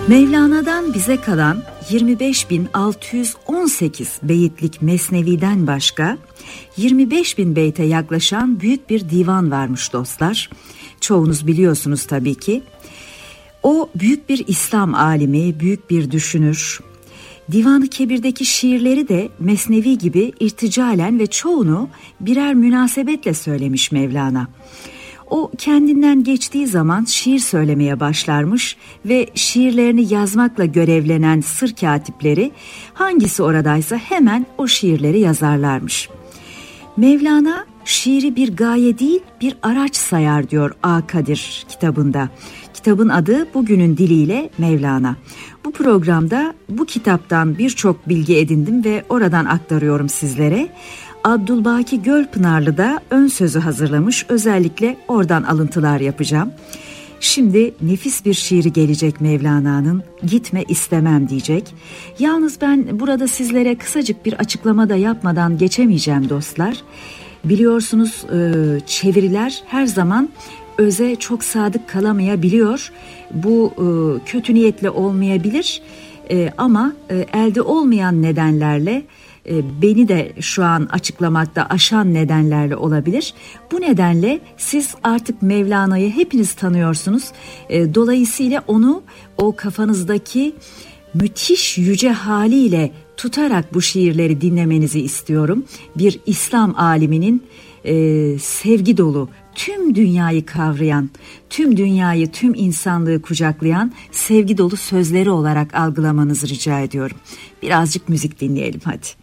Mevlana'dan bize kalan 25.618 beyitlik Mesnevi'den başka 25.000 beyte yaklaşan büyük bir divan varmış dostlar. Çoğunuz biliyorsunuz tabii ki. O büyük bir İslam alimi, büyük bir düşünür. Divan-ı Kebir'deki şiirleri de Mesnevi gibi irticalen ve çoğunu birer münasebetle söylemiş Mevlana. O kendinden geçtiği zaman şiir söylemeye başlarmış ve şiirlerini yazmakla görevlenen sır katipleri hangisi oradaysa hemen o şiirleri yazarlarmış. Mevlana şiiri bir gaye değil bir araç sayar diyor A. Kadir kitabında. Kitabın adı bugünün diliyle Mevlana. Bu programda bu kitaptan birçok bilgi edindim ve oradan aktarıyorum sizlere. Abdülbaki Gölpınarlı da ön sözü hazırlamış. Özellikle oradan alıntılar yapacağım. Şimdi nefis bir şiiri gelecek Mevlana'nın. Gitme istemem diyecek. Yalnız ben burada sizlere kısacık bir açıklama da yapmadan geçemeyeceğim dostlar. Biliyorsunuz çeviriler her zaman öze çok sadık kalamayabiliyor. Bu kötü niyetle olmayabilir ama elde olmayan nedenlerle beni de şu an açıklamakta aşan nedenlerle olabilir. Bu nedenle siz artık Mevlana'yı hepiniz tanıyorsunuz. Dolayısıyla onu o kafanızdaki müthiş yüce haliyle tutarak bu şiirleri dinlemenizi istiyorum. Bir İslam aliminin sevgi dolu, tüm dünyayı kavrayan, tüm dünyayı, tüm insanlığı kucaklayan sevgi dolu sözleri olarak algılamanızı rica ediyorum. Birazcık müzik dinleyelim hadi.